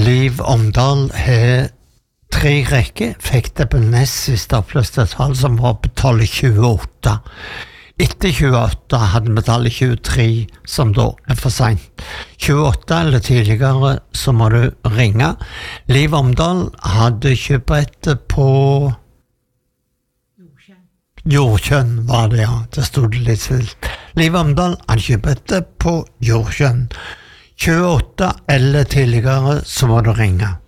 Liv Omdal har 3 rekker, fikk det på nest siste oppløste tall som var på tallet 28. Etter 28 hadde vi tallet 23, som da for sent. 28 eller tidligere, så må du ringe. Liv Omdal hadde kjøpbrettet på Jordkjønn var det, ja. Det stod litt svilt. Liv Omdal hadde kjøpbrettet på Jordkjønn. 28 eller tidligere, så må du ringe.